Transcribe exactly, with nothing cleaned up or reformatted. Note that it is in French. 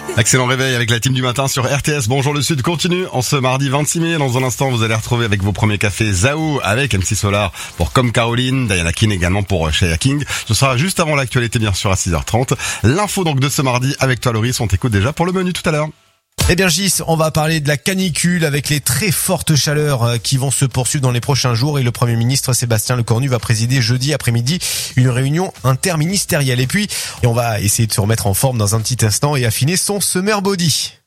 Excellent réveil avec la team du matin sur R T S. Bonjour le Sud continue en ce mardi vingt-six mai. Dans un instant, vous allez retrouver avec vos premiers cafés Zao avec M C Solar pour Comme Caroline, Diana King également pour Shaya King. Ce sera juste avant l'actualité bien sûr à six heures trente. L'info donc de ce mardi avec toi Loris, on t'écoute déjà pour le menu tout à l'heure. Eh bien Gis, on va parler de la canicule avec les très fortes chaleurs qui vont se poursuivre dans les prochains jours et le Premier ministre Sébastien Lecornu va présider jeudi après-midi une réunion interministérielle. Et puis, on va essayer de se remettre en forme dans un petit instant et affiner son summer body.